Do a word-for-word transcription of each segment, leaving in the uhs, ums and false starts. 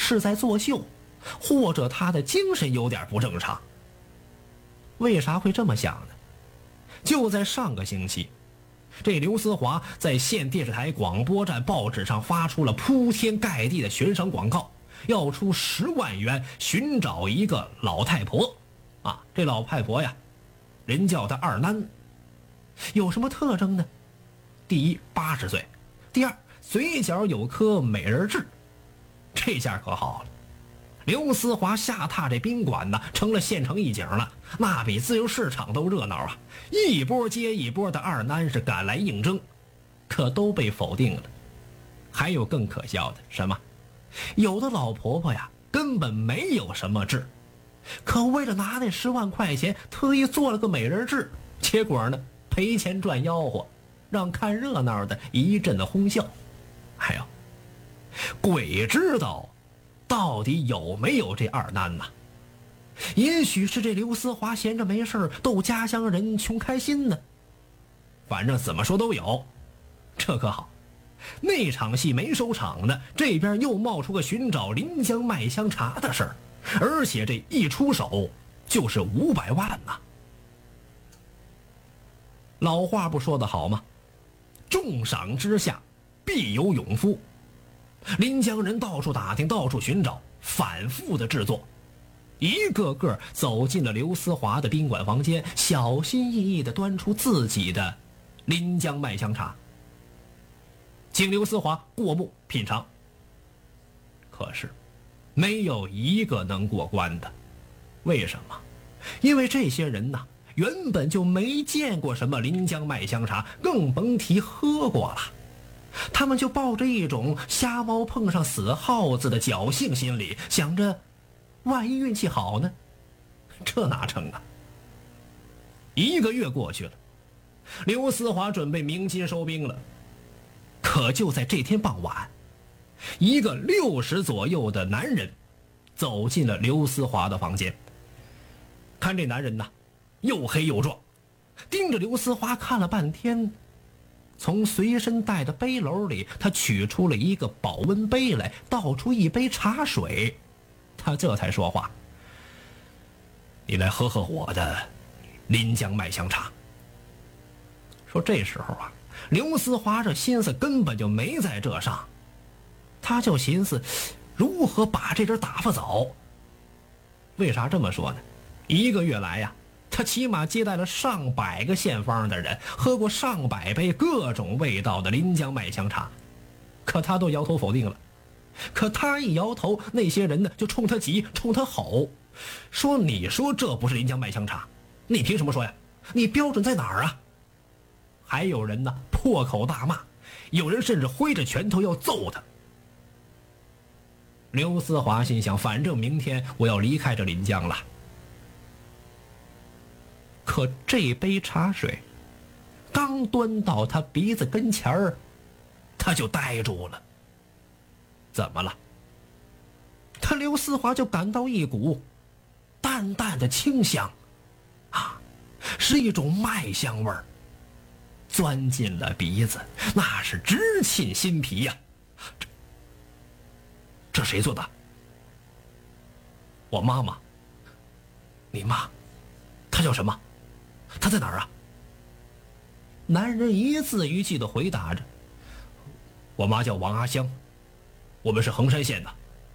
是在作秀，或者他的精神有点不正常。为啥会这么想呢？就在上个星期，这刘思华在县电视台、广播站、报纸上发出了铺天盖地的悬赏广告，要出十万元寻找一个老太婆。啊，这老太婆呀，人叫她二囡，有什么特征呢？第一，八十岁；第二，嘴角有颗美人痣。这下可好了，刘思华下榻这宾馆呢，成了县城一景了，那比自由市场都热闹啊！一波接一波的二囡是赶来应征，可都被否定了。还有更可笑的，什么？有的老婆婆呀，根本没有什么痣，可为了拿那十万块钱，特意做了个美人痣，结果呢，赔钱赚吆喝，让看热闹的一阵的哄笑。哎呦，鬼知道到底有没有这二囡呢？也许是这刘思华闲着没事逗家乡人穷开心呢。反正怎么说都有。这可好，那场戏没收场呢，这边又冒出个寻找临江卖香茶的事儿，而且这一出手就是五百万呐。老话不说得好吗？重赏之下必有勇夫。临江人到处打听，到处寻找，反复的制作，一个个走进了刘思华的宾馆房间，小心翼翼地端出自己的临江麦香茶，请刘思华过目品尝。可是没有一个能过关的。为什么？因为这些人呐，原本就没见过什么临江麦香茶，更甭提喝过了。他们就抱着一种瞎猫碰上死耗子的侥幸心理，想着万一运气好呢，这哪成啊？一个月过去了，刘思华准备鸣金收兵了。可就在这天傍晚，一个六十左右的男人走进了刘思华的房间。看这男人呐，又黑又壮，盯着刘思华看了半天，从随身带的背篓里，他取出了一个保温杯来，倒出一杯茶水，他这才说话：“你来喝喝我的临江麦香茶。”说这时候啊，刘思华这心思根本就没在这上，他就寻思如何把这人打发走。为啥这么说呢？一个月来呀，他起码接待了上百个县方的人，喝过上百杯各种味道的临江麦香茶，可他都摇头否定了。可他一摇头，那些人呢就冲他急，冲他吼，说：“你说这不是临江麦香茶，你凭什么说呀？你标准在哪儿啊？”还有人呢破口大骂，有人甚至挥着拳头要揍他。刘思华心想，反正明天我要离开这临江了。可这杯茶水刚端到他鼻子跟前儿，他就呆住了。怎么了？他刘思华就感到一股淡淡的清香，啊，是一种麦香味儿，钻进了鼻子，那是直沁心脾呀、啊。这这谁做的？我妈妈。你妈？她叫什么？她在哪儿啊？男人一字一句地回答着：“我妈叫王阿香，我们是衡山县的。”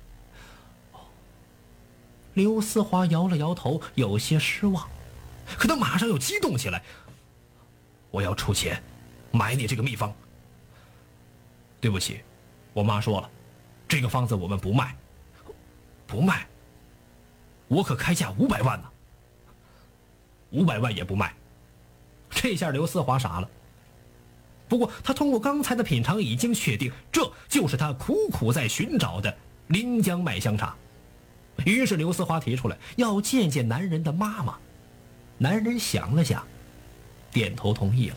刘思华摇了摇头，有些失望，可他马上又激动起来：“我要出钱买你这个秘方。”对不起，我妈说了，这个方子我们不卖。不卖？我可开价五百万呢。五百万也不卖。这下刘思华傻了。不过他通过刚才的品尝已经确定，这就是他苦苦在寻找的临江麦香茶。于是刘思华提出来要见见男人的妈妈。男人想了想，点头同意了。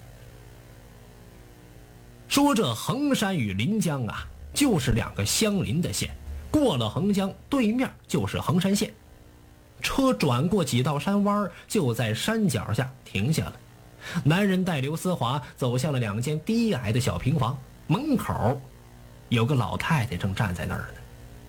说这衡山与临江啊，就是两个相邻的县，过了衡江，对面就是衡山县。车转过几道山弯，就在山脚下停下了。男人带刘思华走向了两间低矮的小平房，门口有个老太太正站在那儿呢。